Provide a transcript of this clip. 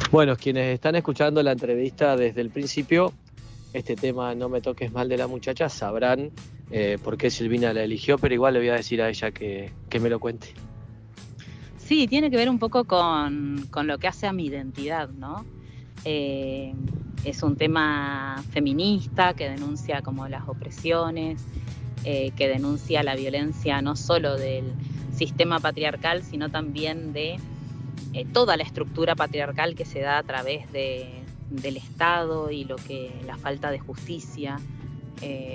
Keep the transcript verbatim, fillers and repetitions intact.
Bueno, quienes están escuchando la entrevista desde el principio, este tema No me toques mal de la muchacha, sabrán eh, por qué Silvina la eligió, pero igual le voy a decir a ella que, que me lo cuente. Sí, tiene que ver un poco con, con lo que hace a mi identidad, ¿no? Eh, es un tema feminista que denuncia como las opresiones, eh, que denuncia la violencia no solo del sistema patriarcal, sino también de eh, toda la estructura patriarcal que se da a través de, del Estado y lo que la falta de justicia. Eh,